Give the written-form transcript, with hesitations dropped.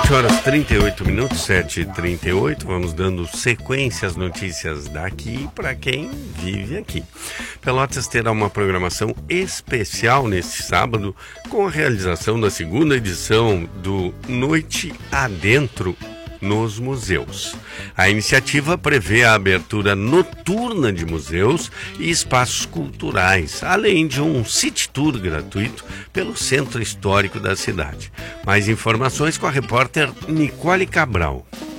7h38, 7h38, vamos dando sequência às notícias daqui para quem vive aqui. Pelotas terá uma programação especial neste sábado com a realização da segunda edição do Noite Adentro nos museus. A iniciativa prevê a abertura noturna de museus e espaços culturais, além de um city tour gratuito pelo centro histórico da cidade. Mais informações com a repórter Nicole Cabral.